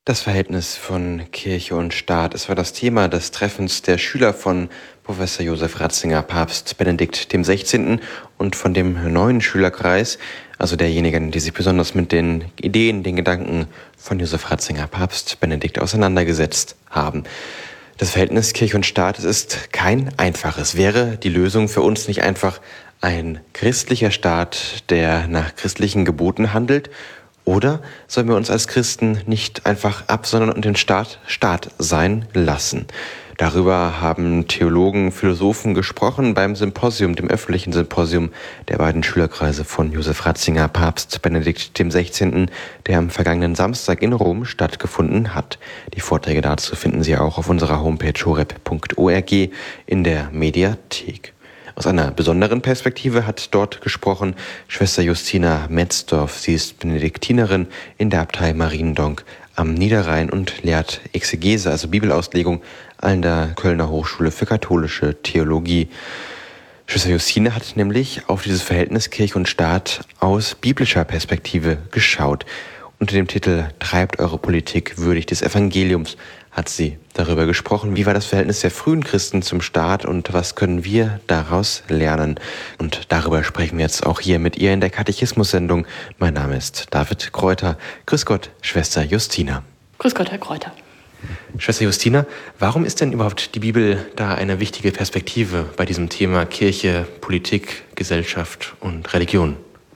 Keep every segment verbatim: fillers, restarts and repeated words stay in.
Das Verhältnis von Kirche und Staat. Es war das Thema des Treffens der Schüler von Professor Josef Ratzinger, Papst Benedikt dem Sechzehnten und von dem neuen Schülerkreis, also derjenigen, die sich besonders mit den Ideen, den Gedanken von Josef Ratzinger, Papst Benedikt auseinandergesetzt haben. Das Verhältnis Kirche und Staat, es ist kein einfaches. Wäre die Lösung für uns nicht einfach ein christlicher Staat, der nach christlichen Geboten handelt? Oder sollen wir uns als Christen nicht einfach absondern und den Staat Staat sein lassen? Darüber haben Theologen, Philosophen gesprochen beim Symposium, dem öffentlichen Symposium der beiden Schülerkreise von Josef Ratzinger, Papst Benedikt dem Sechzehnten, der am vergangenen Samstag in Rom stattgefunden hat. Die Vorträge dazu finden Sie auch auf unserer Homepage horeb punkt org in der Mediathek. Aus einer besonderen Perspektive hat dort gesprochen Schwester Justina Metzdorf. Sie ist Benediktinerin in der Abtei Mariendonk am Niederrhein und lehrt Exegese, also Bibelauslegung, an der Kölner Hochschule für katholische Theologie. Schwester Justina hat nämlich auf dieses Verhältnis Kirche und Staat aus biblischer Perspektive geschaut. Unter dem Titel »Treibt eure Politik würdig des Evangeliums« hat sie darüber gesprochen, wie war das Verhältnis der frühen Christen zum Staat und was können wir daraus lernen. Und darüber sprechen wir jetzt auch hier mit ihr in der Katechismus-Sendung. Mein Name ist David Kräuter. Grüß Gott, Schwester Justina. Grüß Gott, Herr Kräuter. Schwester Justina, warum ist denn überhaupt die Bibel da eine wichtige Perspektive bei diesem Thema Kirche, Politik, Gesellschaft und Religion?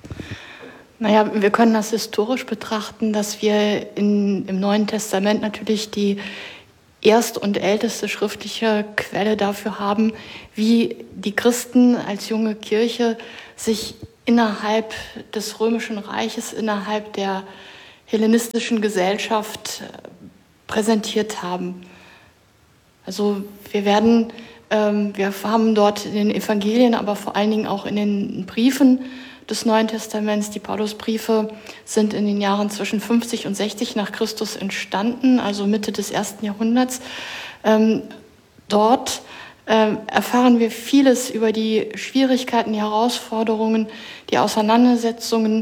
Naja, wir können das historisch betrachten, dass wir in, im Neuen Testament natürlich die erste und älteste schriftliche Quelle dafür haben, wie die Christen als junge Kirche sich innerhalb des Römischen Reiches, innerhalb der hellenistischen Gesellschaft präsentiert haben. Also wir werden, ähm, wir haben dort in den Evangelien, aber vor allen Dingen auch in den Briefen des Neuen Testaments. Die Paulusbriefe sind in den Jahren zwischen fünfzig und sechzig nach Christus entstanden, also Mitte des ersten Jahrhunderts. Ähm, dort ähm, erfahren wir vieles über die Schwierigkeiten, die Herausforderungen, die Auseinandersetzungen,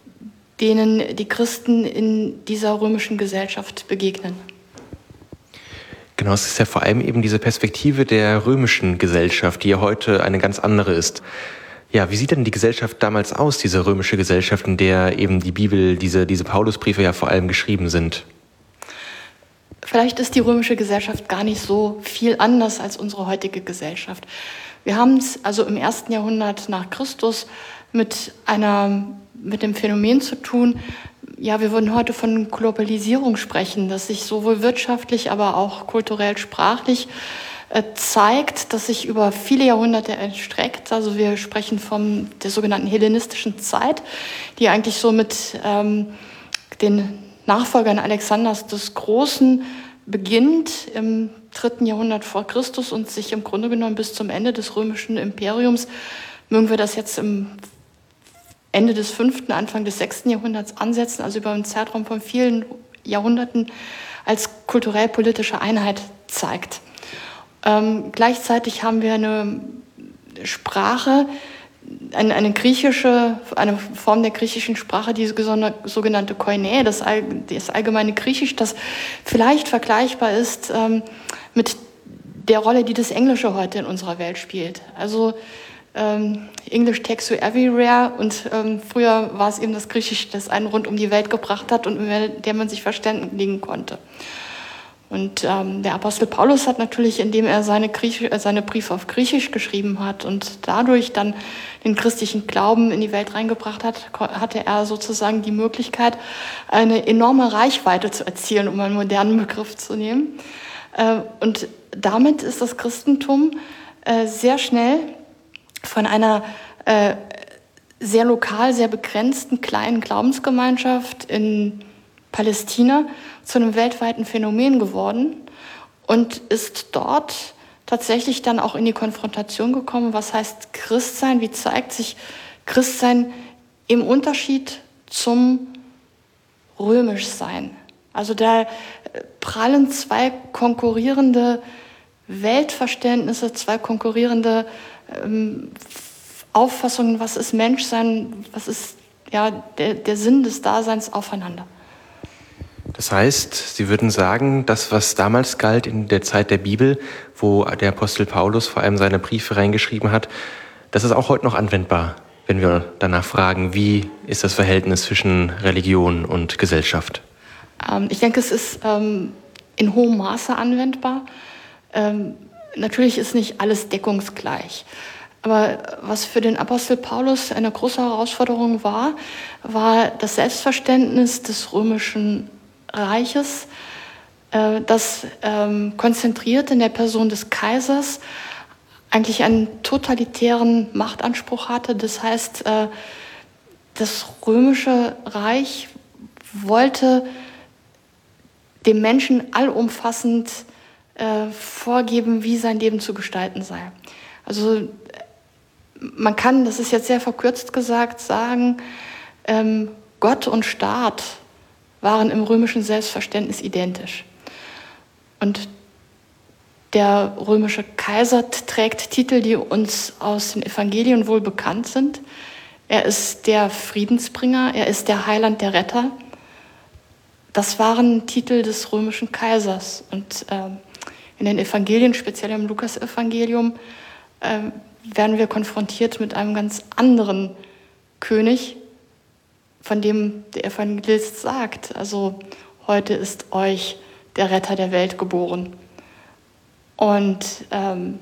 denen die Christen in dieser römischen Gesellschaft begegnen. Genau, es ist ja vor allem eben diese Perspektive der römischen Gesellschaft, die ja heute eine ganz andere ist. Ja, wie sieht denn die Gesellschaft damals aus, diese römische Gesellschaft, in der eben die Bibel, diese, diese Paulusbriefe ja vor allem geschrieben sind? Vielleicht ist die römische Gesellschaft gar nicht so viel anders als unsere heutige Gesellschaft. Wir haben es also im ersten Jahrhundert nach Christus mit einer, mit dem Phänomen zu tun, ja, wir würden heute von Globalisierung sprechen, dass sich sowohl wirtschaftlich, aber auch kulturell, sprachlich zeigt, dass sich über viele Jahrhunderte erstreckt. Also wir sprechen von der sogenannten hellenistischen Zeit, die eigentlich so mit ähm, den Nachfolgern Alexanders des Großen beginnt im dritten Jahrhundert vor Christus und sich im Grunde genommen bis zum Ende des römischen Imperiums, mögen wir das jetzt im Ende des fünften, Anfang des sechsten Jahrhunderts ansetzen, also über einen Zeitraum von vielen Jahrhunderten als kulturell-politische Einheit zeigt. Ähm, gleichzeitig haben wir eine Sprache, eine, eine griechische, eine Form der griechischen Sprache, die sogenannte Koine, das, all, das allgemeine Griechisch, das vielleicht vergleichbar ist ähm, mit der Rolle, die das Englische heute in unserer Welt spielt. Also ähm, English takes you everywhere und ähm, früher war es eben das Griechisch, das einen rund um die Welt gebracht hat und mit dem man sich verständigen konnte. Und ähm, der Apostel Paulus hat natürlich, indem er seine, Griechisch, äh, seine Briefe auf Griechisch geschrieben hat und dadurch dann den christlichen Glauben in die Welt reingebracht hat, hatte er sozusagen die Möglichkeit, eine enorme Reichweite zu erzielen, um einen modernen Begriff zu nehmen. Äh, und damit ist das Christentum äh, sehr schnell von einer äh, sehr lokal, sehr begrenzten kleinen Glaubensgemeinschaft in Palästina zu einem weltweiten Phänomen geworden und ist dort tatsächlich dann auch in die Konfrontation gekommen. Was heißt Christsein? Wie zeigt sich Christsein im Unterschied zum Römischsein? Also da prallen zwei konkurrierende Weltverständnisse, zwei konkurrierende ähm, Auffassungen, was ist Menschsein, was ist ja der, der Sinn des Daseins aufeinander. Das heißt, Sie würden sagen, das, was damals galt in der Zeit der Bibel, wo der Apostel Paulus vor allem seine Briefe reingeschrieben hat, das ist auch heute noch anwendbar, wenn wir danach fragen, wie ist das Verhältnis zwischen Religion und Gesellschaft? Ähm, ich denke, es ist ähm, in hohem Maße anwendbar. Ähm, natürlich ist nicht alles deckungsgleich. Aber was für den Apostel Paulus eine große Herausforderung war, war das Selbstverständnis des römischen Reiches, äh, das ähm, konzentriert in der Person des Kaisers eigentlich einen totalitären Machtanspruch hatte. Das heißt, äh, das römische Reich wollte dem Menschen allumfassend äh, vorgeben, wie sein Leben zu gestalten sei. Also man kann, das ist jetzt sehr verkürzt gesagt, sagen, ähm, Gott und Staat waren im römischen Selbstverständnis identisch. Und der römische Kaiser trägt Titel, die uns aus den Evangelien wohl bekannt sind. Er ist der Friedensbringer, er ist der Heiland, der Retter. Das waren Titel des römischen Kaisers. Und äh, in den Evangelien, speziell im Lukas-Evangelium, äh, werden wir konfrontiert mit einem ganz anderen König, von dem der Evangelist sagt, also heute ist euch der Retter der Welt geboren. Und ähm,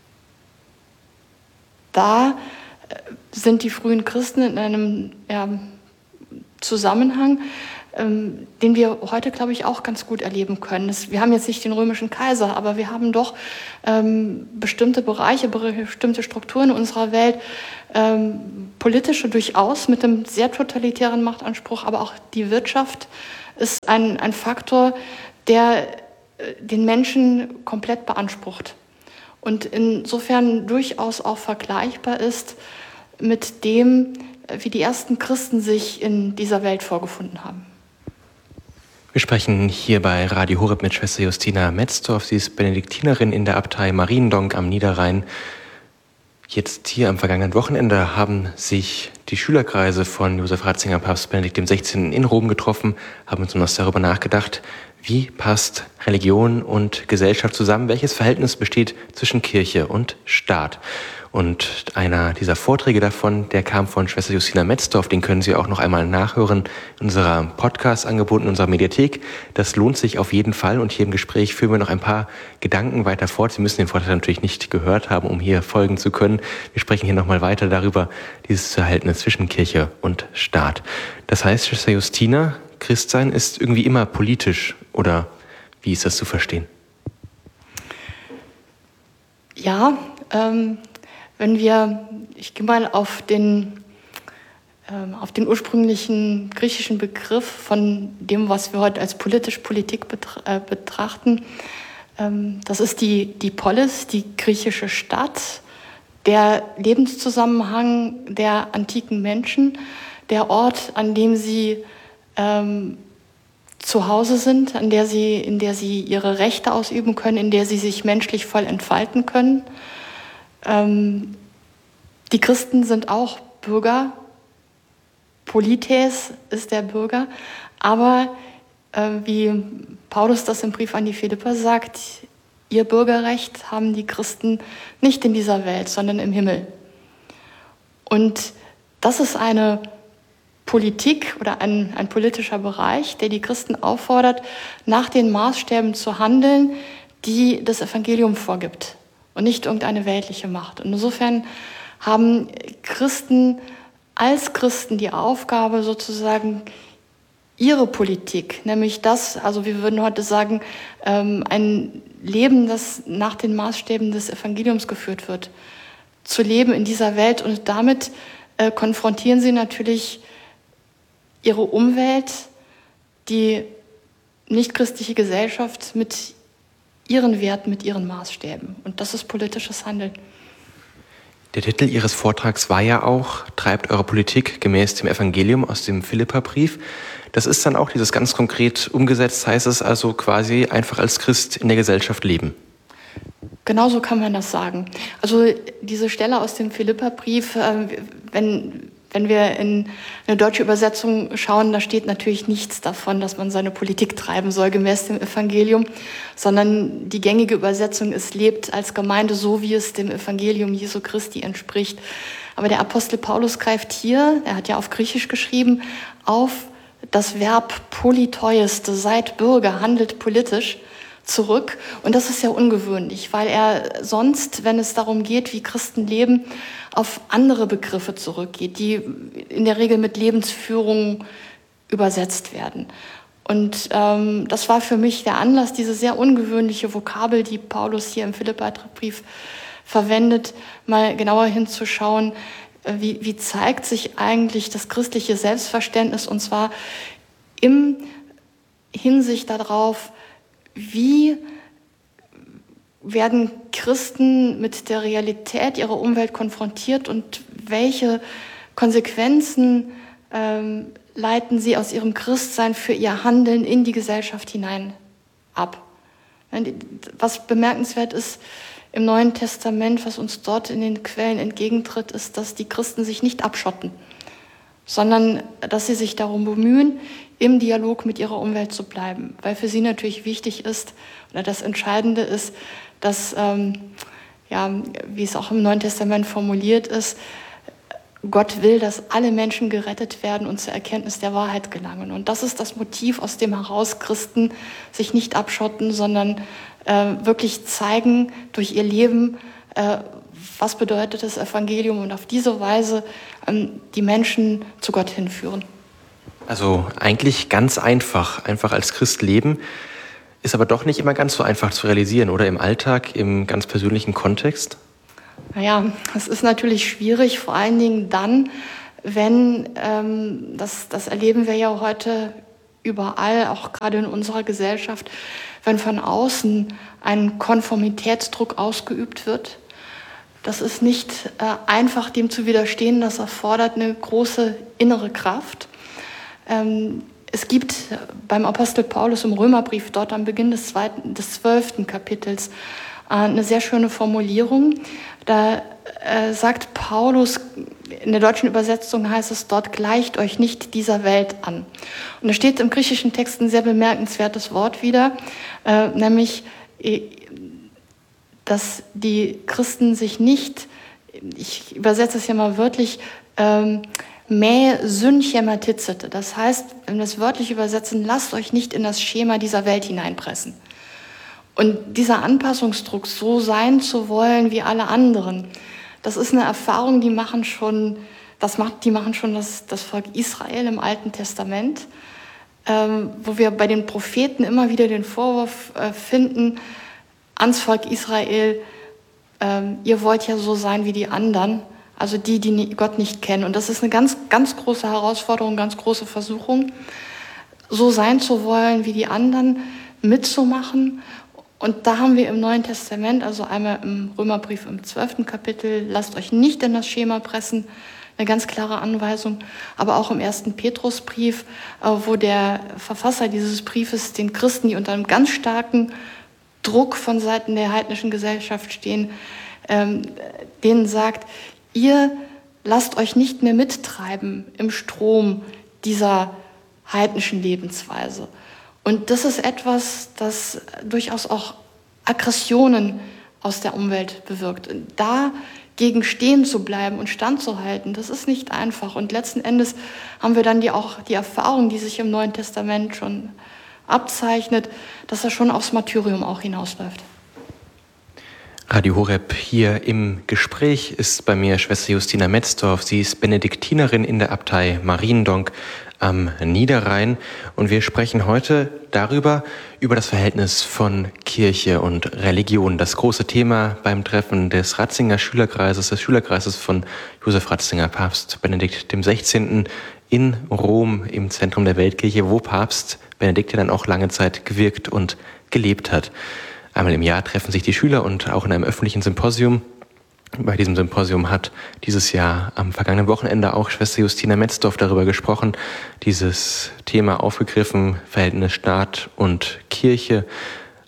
da sind die frühen Christen in einem ja, Zusammenhang, ähm, den wir heute, glaube ich, auch ganz gut erleben können. Das, wir haben jetzt nicht den römischen Kaiser, aber wir haben doch ähm, bestimmte Bereiche, bestimmte Strukturen in unserer Welt, ähm, politische durchaus mit einem sehr totalitären Machtanspruch, aber auch die Wirtschaft ist ein, ein Faktor, der äh, den Menschen komplett beansprucht und insofern durchaus auch vergleichbar ist mit dem, wie die ersten Christen sich in dieser Welt vorgefunden haben. Wir sprechen hier bei Radio Horeb mit Schwester Justina Metzdorf. Sie ist Benediktinerin in der Abtei Mariendonk am Niederrhein. Jetzt hier am vergangenen Wochenende haben sich die Schülerkreise von Josef Ratzinger, Papst Benedikt der Sechzehnte. in Rom getroffen, haben uns noch darüber nachgedacht, wie passt Religion und Gesellschaft zusammen, welches Verhältnis besteht zwischen Kirche und Staat. Und einer dieser Vorträge davon, der kam von Schwester Justina Metzdorf, den können Sie auch noch einmal nachhören in unserem Podcast-Angebot, in unserer Mediathek. Das lohnt sich auf jeden Fall und hier im Gespräch führen wir noch ein paar Gedanken weiter fort. Sie müssen den Vortrag natürlich nicht gehört haben, um hier folgen zu können. Wir sprechen hier nochmal weiter darüber, dieses Verhältnis zwischen Kirche und Staat. Das heißt, Schwester Justina, Christsein ist irgendwie immer politisch, oder wie ist das zu verstehen? Ja, ähm, wenn wir, ich gehe mal auf den, ähm, auf den ursprünglichen griechischen Begriff von dem, was wir heute als politisch Politik betra- äh, betrachten, ähm, das ist die, die Polis, die griechische Stadt, der Lebenszusammenhang der antiken Menschen, der Ort, an dem sie ähm, zu Hause sind, an der sie, in der sie ihre Rechte ausüben können, in der sie sich menschlich voll entfalten können. Ähm, die Christen sind auch Bürger. Polites ist der Bürger. Aber äh, wie Paulus das im Brief an die Philipper sagt, ihr Bürgerrecht haben die Christen nicht in dieser Welt, sondern im Himmel. Und das ist eine Politik oder ein, ein politischer Bereich, der die Christen auffordert, nach den Maßstäben zu handeln, die das Evangelium vorgibt und nicht irgendeine weltliche Macht. Und insofern haben Christen als Christen die Aufgabe, sozusagen ihre Politik, nämlich das, also wir würden heute sagen, ein Leben, das nach den Maßstäben des Evangeliums geführt wird, zu leben in dieser Welt. Und damit konfrontieren sie natürlich ihre Umwelt, die nichtchristliche Gesellschaft mit ihren Werten, mit ihren Maßstäben. Und das ist politisches Handeln. Der Titel Ihres Vortrags war ja auch, treibt eure Politik gemäß dem Evangelium aus dem Philipperbrief. Das ist dann auch dieses ganz konkret umgesetzt, heißt es also quasi einfach als Christ in der Gesellschaft leben. Genau so kann man das sagen. Also diese Stelle aus dem Philipperbrief, wenn wenn wir in eine deutsche Übersetzung schauen, da steht natürlich nichts davon, dass man seine Politik treiben soll, gemäß dem Evangelium, sondern die gängige Übersetzung ist, lebt als Gemeinde so, wie es dem Evangelium Jesu Christi entspricht. Aber der Apostel Paulus greift hier, er hat ja auf Griechisch geschrieben, auf das Verb politeiste, seid Bürger, handelt politisch, zurück. Und das ist ja ungewöhnlich, weil er sonst, wenn es darum geht, wie Christen leben, auf andere Begriffe zurückgeht, die in der Regel mit Lebensführung übersetzt werden. Und ähm, das war für mich der Anlass, diese sehr ungewöhnliche Vokabel, die Paulus hier im Philipperbrief verwendet, mal genauer hinzuschauen, wie, wie zeigt sich eigentlich das christliche Selbstverständnis, und zwar im Hinsicht darauf, wie werden Christen mit der Realität ihrer Umwelt konfrontiert und welche Konsequenzen ähm, leiten sie aus ihrem Christsein für ihr Handeln in die Gesellschaft hinein ab. Was bemerkenswert ist im Neuen Testament, was uns dort in den Quellen entgegentritt, ist, dass die Christen sich nicht abschotten, sondern dass sie sich darum bemühen, im Dialog mit ihrer Umwelt zu bleiben. Weil für sie natürlich wichtig ist, oder das Entscheidende ist, dass, ähm, ja, wie es auch im Neuen Testament formuliert ist, Gott will, dass alle Menschen gerettet werden und zur Erkenntnis der Wahrheit gelangen. Und das ist das Motiv, aus dem heraus Christen sich nicht abschotten, sondern äh, wirklich zeigen durch ihr Leben, äh, was bedeutet das Evangelium, und auf diese Weise ähm, die Menschen zu Gott hinführen. Also eigentlich ganz einfach, einfach als Christ leben, ist aber doch nicht immer ganz so einfach zu realisieren, oder im Alltag, im ganz persönlichen Kontext? Naja, es ist natürlich schwierig, vor allen Dingen dann, wenn, ähm, das, das erleben wir ja heute überall, auch gerade in unserer Gesellschaft, wenn von außen ein Konformitätsdruck ausgeübt wird. Das ist nicht äh, einfach, dem zu widerstehen, das erfordert eine große innere Kraft. Ähm, es gibt beim Apostel Paulus im Römerbrief, dort am Beginn des, zweiten, des zwölften Kapitels, äh, eine sehr schöne Formulierung. Da äh, sagt Paulus, in der deutschen Übersetzung heißt es dort, gleicht euch nicht dieser Welt an. Und da steht im griechischen Text ein sehr bemerkenswertes Wort wieder, äh, nämlich, dass die Christen sich nicht, ich übersetze es ja mal wörtlich, ähm, me synchematizete. Das heißt, wenn wir es wörtlich übersetzen, lasst euch nicht in das Schema dieser Welt hineinpressen. Und dieser Anpassungsdruck, so sein zu wollen wie alle anderen, das ist eine Erfahrung, die machen schon, das macht, die machen schon das, das Volk Israel im Alten Testament, ähm, wo wir bei den Propheten immer wieder den Vorwurf äh, finden ans Volk Israel, ähm, ihr wollt ja so sein wie die anderen, also die, die Gott nicht kennen. Und das ist eine ganz, ganz große Herausforderung, ganz große Versuchung, so sein zu wollen wie die anderen, mitzumachen. Und da haben wir im Neuen Testament, also einmal im Römerbrief im zwölften Kapitel, lasst euch nicht in das Schema pressen, eine ganz klare Anweisung, aber auch im ersten Petrusbrief, wo der Verfasser dieses Briefes den Christen, die unter einem ganz starken Druck von Seiten der heidnischen Gesellschaft stehen, ähm, denen sagt, ihr lasst euch nicht mehr mittreiben im Strom dieser heidnischen Lebensweise. Und das ist etwas, das durchaus auch Aggressionen aus der Umwelt bewirkt. Und dagegen stehen zu bleiben und standzuhalten, das ist nicht einfach. Und letzten Endes haben wir dann die, auch die Erfahrung, die sich im Neuen Testament schon abzeichnet, dass er schon aufs Martyrium auch hinausläuft. Radio Horeb hier im Gespräch ist bei mir Schwester Justina Metzdorf. Sie ist Benediktinerin in der Abtei Mariendonk am Niederrhein. Und wir sprechen heute darüber, über das Verhältnis von Kirche und Religion. Das große Thema beim Treffen des Ratzinger Schülerkreises, des Schülerkreises von Josef Ratzinger, Papst Benedikt dem Sechzehnten in Rom im Zentrum der Weltkirche, wo Papst Benedikt ja dann auch lange Zeit gewirkt und gelebt hat. Einmal im Jahr treffen sich die Schüler und auch in einem öffentlichen Symposium. Bei diesem Symposium hat dieses Jahr am vergangenen Wochenende auch Schwester Justina Metzdorf darüber gesprochen, dieses Thema aufgegriffen, Verhältnis Staat und Kirche,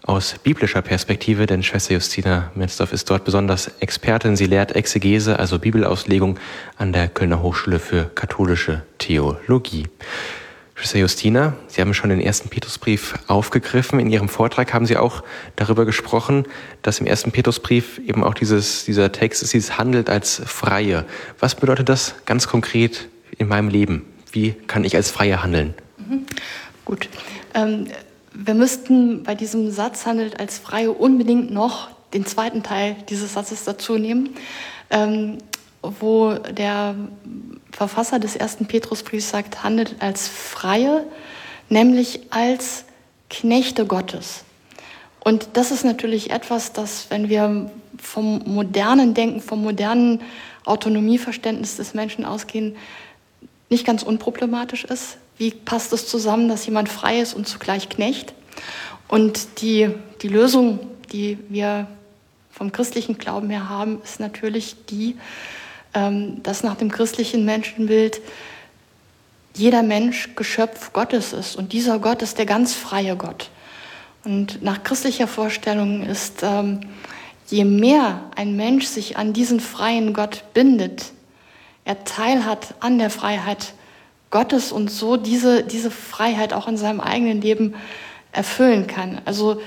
aus biblischer Perspektive, denn Schwester Justina Metzdorf ist dort besonders Expertin. Sie lehrt Exegese, also Bibelauslegung, an der Kölner Hochschule für katholische Theologie. Schwester Justina, Sie haben schon den ersten Petrusbrief aufgegriffen. In Ihrem Vortrag haben Sie auch darüber gesprochen, dass im ersten Petrusbrief eben auch dieses, dieser Text ist, dieses handelt als Freie. Was bedeutet das ganz konkret in meinem Leben? Wie kann ich als Freie handeln? Mhm. Gut. Ähm, wir müssten bei diesem Satz handelt als Freie unbedingt noch den zweiten Teil dieses Satzes dazu nehmen, ähm, wo der Verfasser des ersten Petrusbriefs sagt, handelt als Freie, nämlich als Knechte Gottes. Und das ist natürlich etwas, das, wenn wir vom modernen Denken, vom modernen Autonomieverständnis des Menschen ausgehen, nicht ganz unproblematisch ist. Wie passt es zusammen, dass jemand frei ist und zugleich Knecht? Und die, die Lösung, die wir vom christlichen Glauben her haben, ist natürlich die, ähm, dass nach dem christlichen Menschenbild jeder Mensch Geschöpf Gottes ist. Und dieser Gott ist der ganz freie Gott. Und nach christlicher Vorstellung ist, ähm, je mehr ein Mensch sich an diesen freien Gott bindet, er teilhat an der Freiheit Gottes und so diese, diese Freiheit auch in seinem eigenen Leben erfüllen kann. Also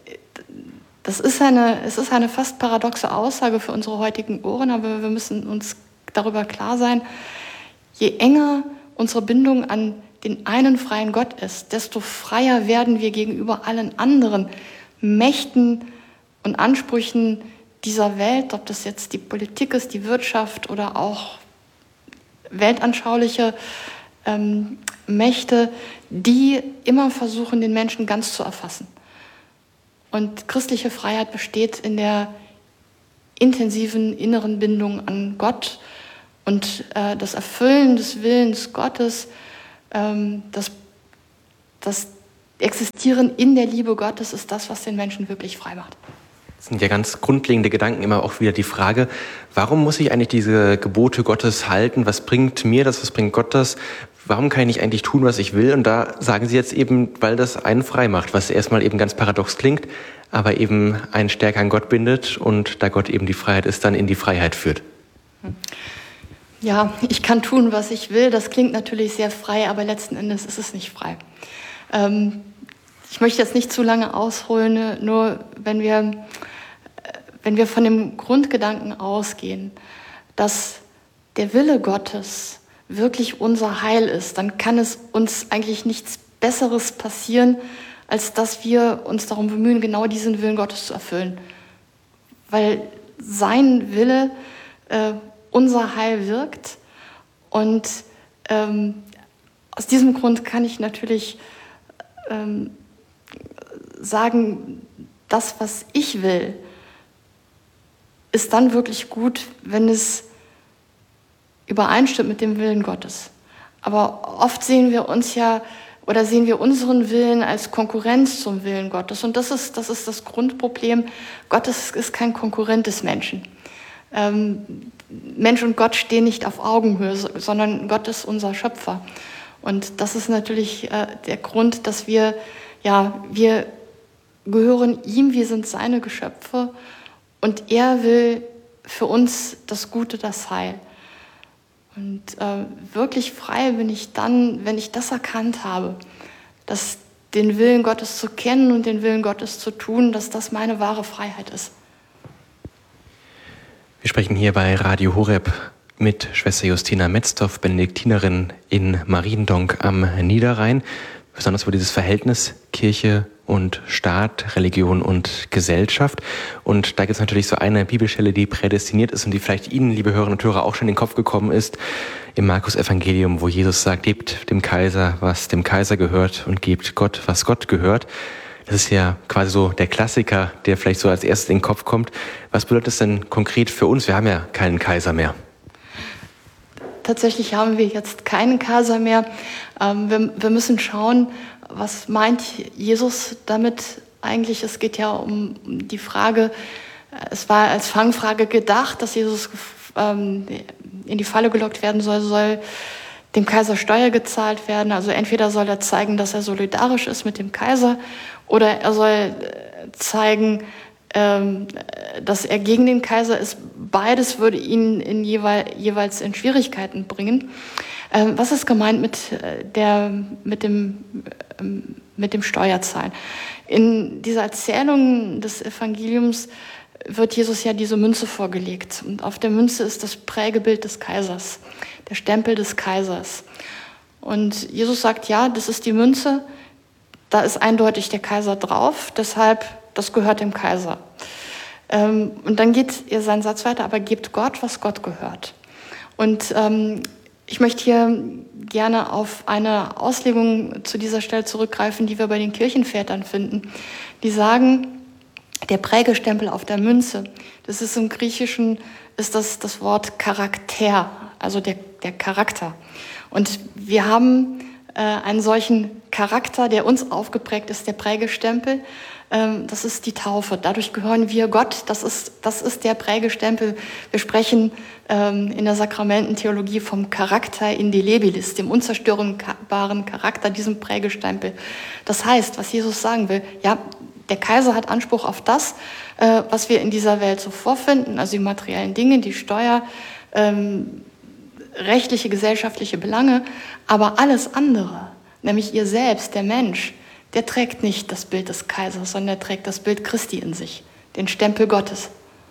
das ist eine, es ist eine fast paradoxe Aussage für unsere heutigen Ohren, aber wir müssen uns darüber klar sein, je enger unsere Bindung an den einen freien Gott ist, desto freier werden wir gegenüber allen anderen Mächten und Ansprüchen dieser Welt, ob das jetzt die Politik ist, die Wirtschaft oder auch weltanschauliche ähm, Mächte, die immer versuchen, den Menschen ganz zu erfassen. Und christliche Freiheit besteht in der intensiven inneren Bindung an Gott und äh, das Erfüllen des Willens Gottes, ähm, das, das Existieren in der Liebe Gottes ist das, was den Menschen wirklich frei macht. Das sind ja ganz grundlegende Gedanken, immer auch wieder die Frage, warum muss ich eigentlich diese Gebote Gottes halten? Was bringt mir das, was bringt Gott das? Warum kann ich nicht eigentlich tun, was ich will? Und da sagen Sie jetzt eben, weil das einen frei macht, was erstmal eben ganz paradox klingt, aber eben einen stärker an Gott bindet und da Gott eben die Freiheit ist, dann in die Freiheit führt. Ja, ich kann tun, was ich will. Das klingt natürlich sehr frei, aber letzten Endes ist es nicht frei. Ähm, ich möchte jetzt nicht zu lange ausholen, nur wenn wir, wenn wir von dem Grundgedanken ausgehen, dass der Wille Gottes wirklich unser Heil ist, dann kann es uns eigentlich nichts Besseres passieren, als dass wir uns darum bemühen, genau diesen Willen Gottes zu erfüllen. Weil sein Wille äh, unser Heil wirkt. Und ähm, aus diesem Grund kann ich natürlich ähm, sagen, das, was ich will, ist dann wirklich gut, wenn es übereinstimmt mit dem Willen Gottes. Aber oft sehen wir uns ja oder sehen wir unseren Willen als Konkurrenz zum Willen Gottes. Und das ist das, ist das Grundproblem. Gott ist, ist kein Konkurrent des Menschen. Ähm, Mensch und Gott stehen nicht auf Augenhöhe, sondern Gott ist unser Schöpfer. Und das ist natürlich äh, der Grund, dass wir, ja, wir gehören ihm, wir sind seine Geschöpfe und er will für uns das Gute, das Heil. Und äh, wirklich frei bin ich dann, wenn ich das erkannt habe, dass den Willen Gottes zu kennen und den Willen Gottes zu tun, dass das meine wahre Freiheit ist. Wir sprechen hier bei Radio Horeb mit Schwester Justina Metzdorf, Benediktinerin in Mariendonk am Niederrhein, besonders über dieses Verhältnis Kirche und Staat, Religion und Gesellschaft. Und da gibt es natürlich so eine Bibelstelle, die prädestiniert ist und die vielleicht Ihnen, liebe Hörerinnen und Hörer, auch schon in den Kopf gekommen ist, im Markus-Evangelium, wo Jesus sagt, gebt dem Kaiser, was dem Kaiser gehört und gebt Gott, was Gott gehört. Das ist ja quasi so der Klassiker, der vielleicht so als erstes in den Kopf kommt. Was bedeutet das denn konkret für uns? Wir haben ja keinen Kaiser mehr. Tatsächlich haben wir jetzt keinen Kaiser mehr. Ähm, wir, wir müssen schauen, was meint Jesus damit eigentlich? Es geht ja um die Frage, es war als Fangfrage gedacht, dass Jesus ähm, in die Falle gelockt werden soll, soll dem Kaiser Steuer gezahlt werden. Also entweder soll er zeigen, dass er solidarisch ist mit dem Kaiser, oder er soll zeigen, ähm, dass er gegen den Kaiser ist. Beides würde ihn in jeweil, jeweils in Schwierigkeiten bringen. Ähm, was ist gemeint mit, der, mit, dem, ähm, mit dem Steuerzahlen? In dieser Erzählung des Evangeliums wird Jesus ja diese Münze vorgelegt. Und auf der Münze ist das Prägebild des Kaisers, der Stempel des Kaisers. Und Jesus sagt, ja, das ist die Münze, da ist eindeutig der Kaiser drauf, deshalb, das gehört dem Kaiser. Ähm, und dann geht sein Satz weiter, aber gebt Gott, was Gott gehört. Und ähm, ich möchte hier gerne auf eine Auslegung zu dieser Stelle zurückgreifen, die wir bei den Kirchenvätern finden. Die sagen, der Prägestempel auf der Münze, das ist im Griechischen, ist das das Wort Charakter, also der, der Charakter. Und wir haben äh, einen solchen Charakter, der uns aufgeprägt ist, der Prägestempel. Ähm, das ist die Taufe. Dadurch gehören wir Gott. Das ist, das ist der Prägestempel. Wir sprechen ähm, in der Sakramententheologie vom Charakter indelebilis, dem unzerstörbaren Charakter, diesem Prägestempel. Das heißt, was Jesus sagen will, ja, der Kaiser hat Anspruch auf das, äh, was wir in dieser Welt so vorfinden, also die materiellen Dinge, die Steuer, ähm, rechtliche, gesellschaftliche Belange, aber alles andere, nämlich ihr selbst, der Mensch, der trägt nicht das Bild des Kaisers, sondern der trägt das Bild Christi in sich, den Stempel Gottes.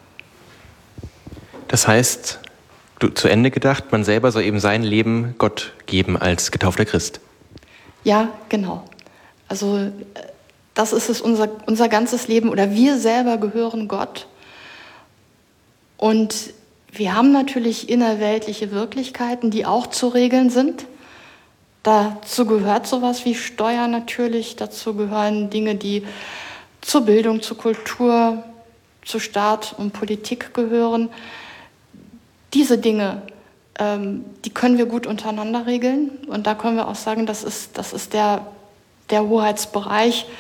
Das heißt, du, zu Ende gedacht, man selber soll eben sein Leben Gott geben als getaufter Christ. Ja, genau. Also das ist es, unser, unser ganzes Leben, oder wir selber gehören Gott. Und wir haben natürlich innerweltliche Wirklichkeiten, die auch zu regeln sind. Dazu gehört sowas wie Steuer natürlich, dazu gehören Dinge, die zur Bildung, zur Kultur, zu Staat und Politik gehören. Diese Dinge, ähm, die können wir gut untereinander regeln. Und da können wir auch sagen, das ist, das ist der, der Hoheitsbereich,